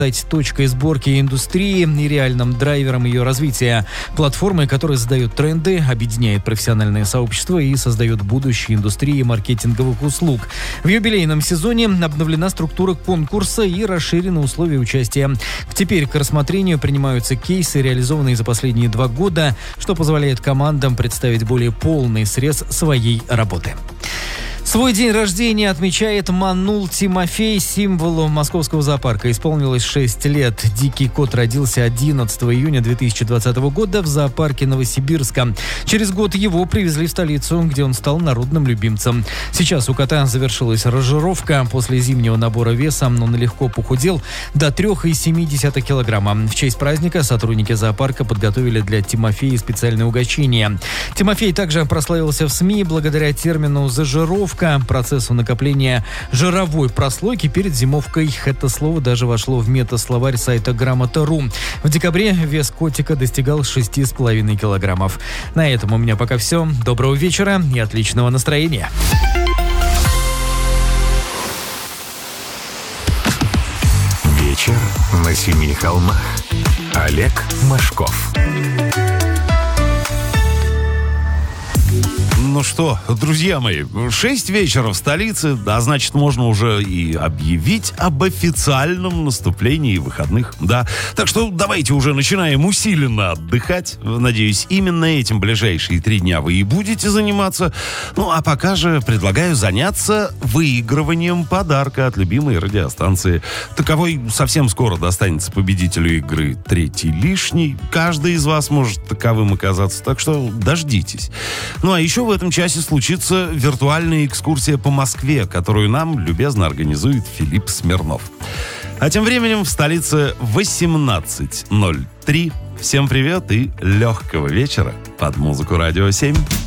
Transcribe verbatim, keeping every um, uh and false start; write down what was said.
стать точкой сборки индустрии и реальным драйвером ее развития. Платформой, которая задает тренды, объединяет профессиональное сообщество и создает будущее индустрии маркетинговых услуг. В юбилейном сезоне обновлена структура конкурса и расширены условия участия. Теперь к рассмотрению принимаются кейсы, реализованные за последние два года, что позволяет командам представить более полный срез своей работы. Свой день рождения отмечает Манул Тимофей, символу московского зоопарка. Исполнилось шесть лет. Дикий кот родился одиннадцатого июня две тысячи двадцатого года в зоопарке Новосибирска. Через год его привезли в столицу, где он стал народным любимцем. Сейчас у кота завершилась разжировка. После зимнего набора веса он легко похудел до три целых семь десятых килограмма. В честь праздника сотрудники зоопарка подготовили для Тимофея специальное угощение. Тимофей также прославился в СМИ благодаря термину «зажировка», процессу накопления жировой прослойки перед зимовкой. Это слово даже вошло в мета-словарь сайта грамота точка ру. В декабре вес котика достигал шести с половиной килограммов. На этом у меня пока все. Доброго вечера и отличного настроения. Вечер на семи холмах. Олег Машков. Ну что, друзья мои, шесть вечера в столице, а значит, можно уже и объявить об официальном наступлении выходных, да. Так что давайте уже начинаем усиленно отдыхать. Надеюсь, именно этим ближайшие три дня вы и будете заниматься. Ну, а пока же предлагаю заняться выигрыванием подарка от любимой радиостанции. Таковой совсем скоро достанется победителю игры «Третий лишний». Каждый из вас может таковым оказаться, так что дождитесь. Ну, а еще в этом часе случится виртуальная экскурсия по Москве, которую нам любезно организует Филипп Смирнов. А тем временем в столице восемнадцать ноль три. Всем привет и легкого вечера под музыку Радио семь.